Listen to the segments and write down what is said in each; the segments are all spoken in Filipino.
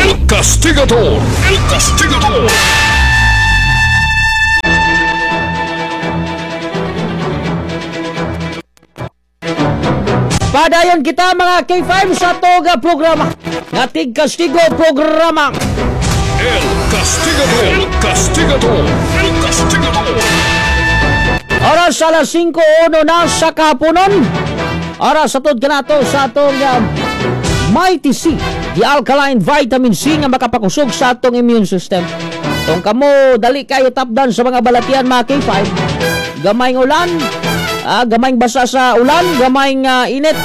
El Castigador. El Castigador. Padayon kita mga K5 sa toga programa. Natig Kastigo programa. El Castigador. El Castigador. El Castigador. Oras alas 5:01 na sa kapunon. Oras atod kanato sa atong Mighty C, the alkaline vitamin C nga makapakusog sa atong immune system. Kung kamo dali kayo tapdan sa mga balatian mga K5, gamayng ulan, gamayng basa sa ulan, gamayng init,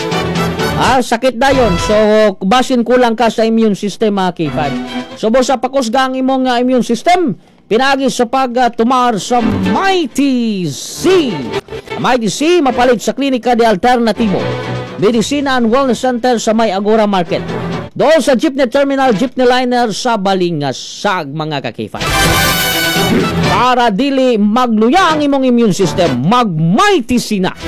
sakit dayon. So basin kulang ka sa immune system mga K5. So sa pakusga ang imong immune system, pinagi sa pagtumar sa Mighty C. Mighty C mapalit sa Klinika de Alternativo, Medicina and Wellness Center sa May Agora Market. Doon sa Jeepney Terminal, Jeepney Liner sa Balingasag mga ka-K5. Para dili magluya ang imong immune system, mag-Mighty C na.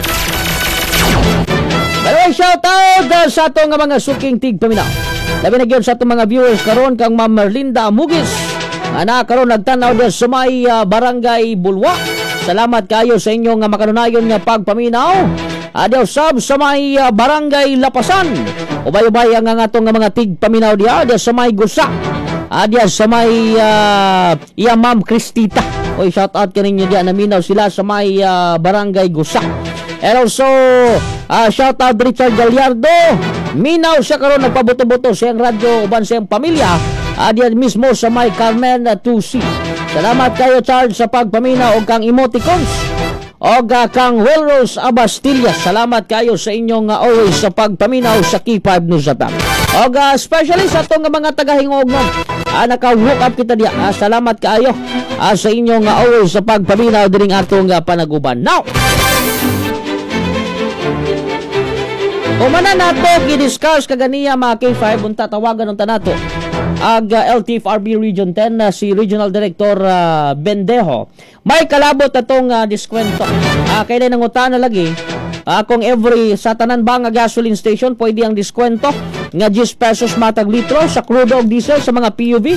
By the way, shout out sa atong mga suking tigpaminaw. Labi na gyud sa atong mga viewers karon kang Ma'am Merlinda Mugis. Ana karon nagtanaw din sa may Barangay Bulwa. Salamat kayo sa inyong makanunayon nga pagpaminaw. Adiaw sab sa may Barangay Lapasan. Ubay-ubay ang atong mga tigpaminaw diya. Adiaw sa may Gusa. Adiaw sa may iya Ma'am Cristita. Oy, shout out kaninyo diya. Naminaw sila sa may Barangay Gusa. And also, shout out Richard Gallardo. Minaw siya karon nagpabuto-buto siyang radyo uban siyang pamilya. Adiyan mismo sa may Carmen 2C. Salamat kayo Charles sa pagpaminaw og kang emoticons og kang Welrose Abastillas. Salamat kayo sa inyong always sa pagpaminaw sa K5 News Attack. Og especially sa atong mga tagahingognon, naka-hook up kita diya. Salamat kayo sa inyong always sa pagpaminaw dining atong panaguban. Now, umana nato i-discuss kaganiya mga K5 unta tawagan unta nato ag LTFRB Region 10 si Regional Director Bendejo. May kalabot atong diskwento. Kaya na nangutan na lagi kung every sa tanan ba nga gasoline station pwede ang diskwento nga 10 pesos matag litro sa crude og diesel sa mga PUV.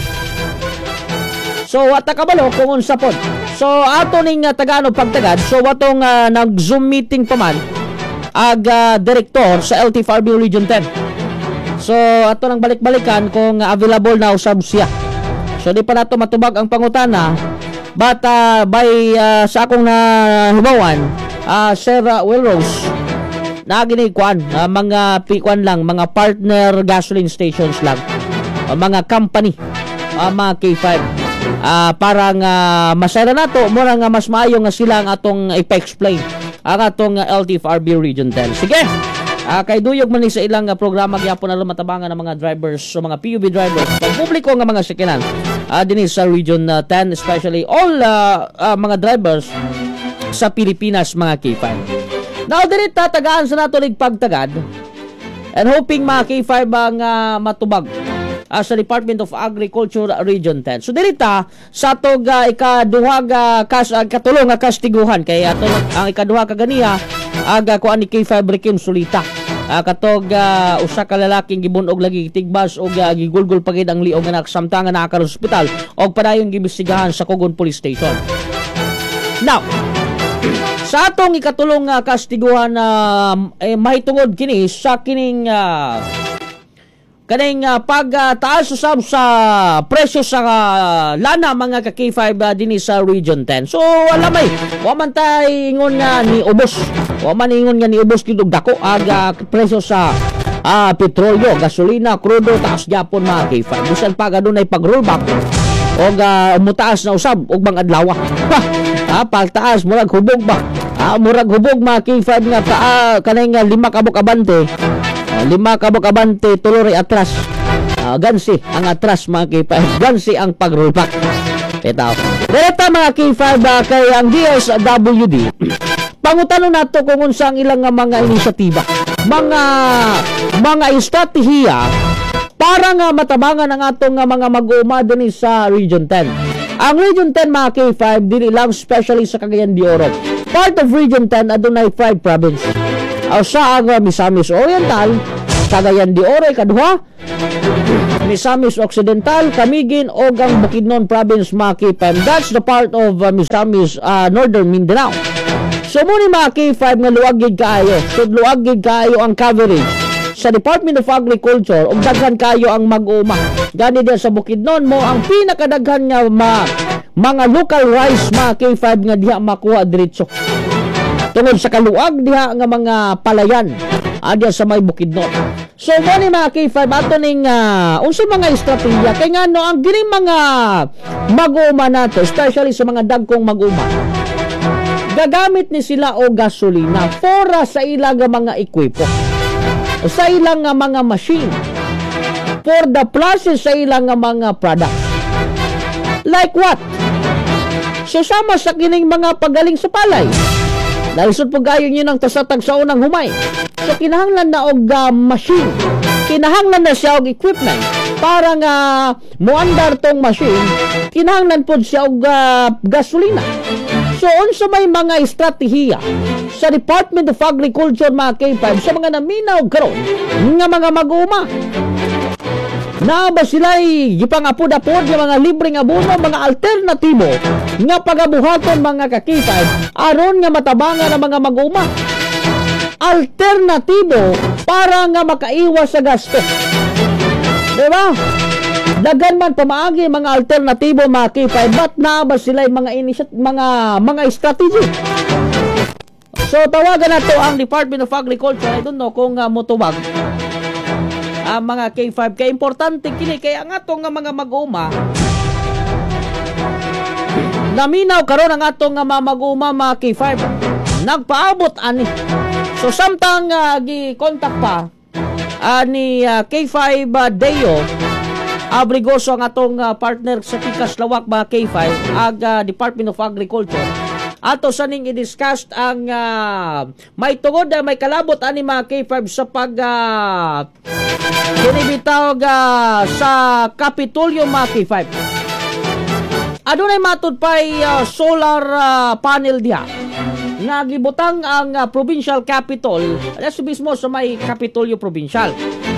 So wata kabalo kung unsa pod. So ato ning tagano pagtagad. So watong nag-Zoom meeting pa man ag direktor sa LTFRB Region 10. So ato nang balik-balikan kung available na usab siya. So di pa nato matubag ang pangutana, but by sa akong nahibawan, Sir Welrose na ginikuan mga pikwan lang, mga partner gasoline stations lang, mga company, mga K5, parang masaya nato mura nga mas maayo nga sila ang atong ipa-explain ang atong LTFRB Region 10. Sige, kay duyog man ni sa ilang programa gyapon na lumatabangan ng mga drivers so mga PUV drivers pag publiko nga mga sakyanan dinhi sa Region 10, especially all mga drivers sa Pilipinas mga K5. Now diri tatagaan sa nato lig pagtagad and hoping mga K5 ang matubag sa Department of Agriculture Region 10. So dirita sa atong ikaduha katulong nga kastiguhan kay ato ang ikaduha kaganiya aga kuan ni K5 Rekim Sulita. Katog usa ka lalaking gibunog lagi tigbas og gigulgol pagid ang liog nga samtangan naa ka ospital og padayon gimbestigahan sa Cogon Police Station. Now, sa atong ikatulong kastiguhan mahitungod kini sa kining kaning pagtaas usab sa presyo sa lana mga ka-K5 dinhi sa Region 10. So wala may wa man tay ingon nga ni ubos. Wa man ingon nga ni ubos gid og dako aga presyo sa petrolyo, gasolina, krudo taas gyapon mga K5. Bisan pa adunay pag-rollback og umutaas na usab og bang adlaw. Pagtaas murag hubog ba? Murag hubog mga K5 nga kanay nga 5 kabok abante. 5 kabok abante tuloy atras. Gansi ang atras mga K5. Gansi ang pag-rollback. Ito. Direta mga K5 kay ang DSWD. Pangutano nato kung unsa ang ilang mga inisyatiba. Mga estratehiya para nga matabangan ang atong mga mag-uuma dinhi sa Region 10. Ang Region 10 mga K5 dili lang especially sa Cagayan de Oro. Part of Region 10 adunay 5 province. Sa ang Misamis Oriental, Cagayan de Oro ikaduha, Misamis Occidental, Camiguin o ang Bukidnon Province mga K5. That's the part of Misamis Northern Mindanao. So muni mga K5 nga luwagid kaayo. So luwagid kaayo ang coverage sa Department of Agriculture ug daghan kayo ang mag-uma. Gani din sa Bukidnon mo ang pinakadaghan nga mga local rice mga K5 nga diha makuha diretso. Tungod sa kaluag diha nga mga palayan adya sa may Bukidnon. So mo ni mga K5 ato ning unsa mga estratehiya kay ngano ang gining mga mag-uma nato, especially sa mga dagkong mag-uma, gagamit ni sila o gasolina for sa ilang mga ekwipo, sa ilang mga machine, for the process sa ilang mga products. Like what? So sama sa kining mga pagaling sa palay. Nalisod po gayon yun ang tasatag sa unang humay. So kinahanglan na og machine. Kinahanglan na siya og equipment para nga muandar tong machine. Kinahanglan po siya og gasolina. So unsa may mga estratehiya sa Department of Agriculture mga K5 sa mga naminaw karon nga mga mag-uma? Na ba sila'y gipangapod-apod yung mga libreng abono, mga alternatibo nga pagabuhaton mga kakipay aron nga matabangan ang mga mag-uma? Alternatibo para nga makaiwas sa gasto. Diba? Dagan man pamaagi mga alternatibo mga kakipay, but na ba sila'y mga strategy? So tawagan na to ang Department of Agriculture. I don't know kung motubag mga K5 kay importante kini kay ang atong mga mag-uma naminaw karon ang atong mga mag-uma mga K5 nagpaabot ani. So samtang gi-contact pa ni K5 Deo Abrigoso ang atong partner sa Pikas Lawak mga K5 ag Department of Agriculture. Ato sa ning i-discuss ang may tungod na may kalabot ani mga K5 sa pag kinibitaw sa Kapitolyo mga K5. Adunay matud pay solar panel diha nga gibutang ang provincial capital mismo sa may Kapitolyo provincial.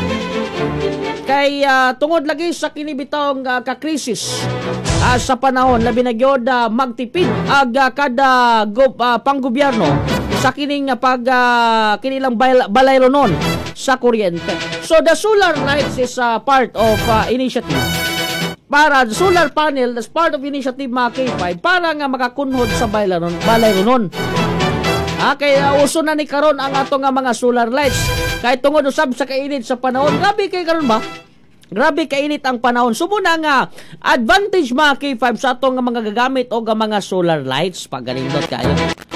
Kay tungod lagi sa kinibitawng kakrisis sa panahon labi na gyud magtipid ag kada panggobyerno sa kining kinilang balayronon sa kuryente. So the solar lights is part of initiative. Para the solar panel is part of initiative mga K5 para nga makakunhod sa balayronon. Kaya uso na ni karon ang ato nga mga solar lights. Kahit tungod usab sa kainit sa panahon, grabe kay karon ba? Grabe kainit ang panahon. Sumo na nga advantage mga K5 sa ato nga mga gagamit o nga mga solar lights pag ganindot kayo.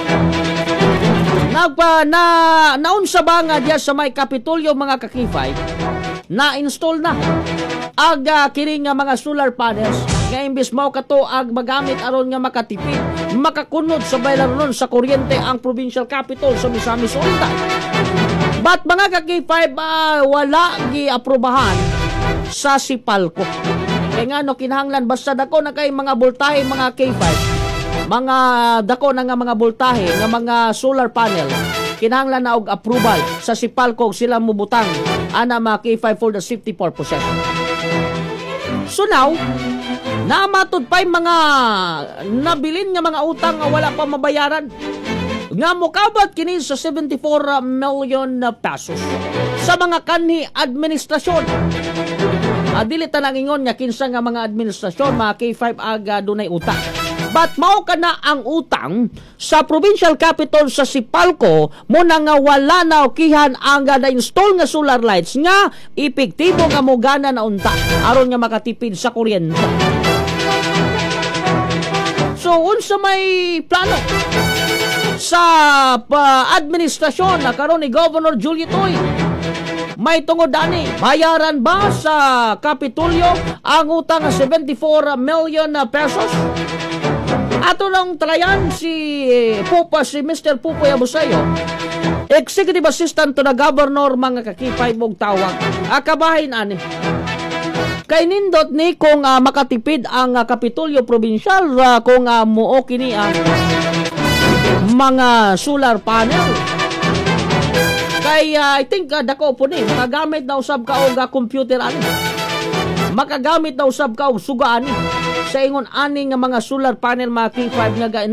Naunsa ba nga diya sa may Kapitolyo mga ka-K5 na-install na ag kiring nga mga solar panels nga imbis mao kato ag magamit aron nga makatipid makakunod sa baylaronon sa kuryente ang provincial capital sa Misamis Occidental. But mga ka-K5 wala gi-aprobahan sa Sipalco. Kaya nga no kinahanglan basta dako na kay mga voltahe mga K5, mga dako na nga mga voltahe nga mga solar panel, kinahanglan na og approval sa Sipalco sila mubutang ana mga K5 for the safety purposes. So now, namatod pa yung mga nabilin nga mga utang nga wala pa mabayaran. Nga mokabat kini sa 74 million pesos sa mga kanhi administrasyon. Dili ta lang ingon nga kinsa nga mga administrasyon mga K5 aga dunay utang. But mao kana ang utang sa provincial capital sa Sipalco mo na nga wala na okihan ang na-install nga solar lights nga epektibo nga mogana na unta aron nga makatipid sa kuryente. So unsa may plano sa administrasyon na karon ni Governor Julio Toy? May tungod ani, bayaran ba sa Kapitolyo ang utang nga 74 million pesos? Ato lang talayan si Mr. Pupoy Abusayo, Executive Assistant to the Governor mga kakipay mong tawag. Kabahin ani. Kay nindot ni kung makatipid ang Kapitolyo Provincial kung muo kini ang mga solar panel. Kay I think dako po ni makagamit daw sab ka og computer ani. Makagamit daw sab ka og suga ani sa ingon ani nga mga solar panel mga K5 nga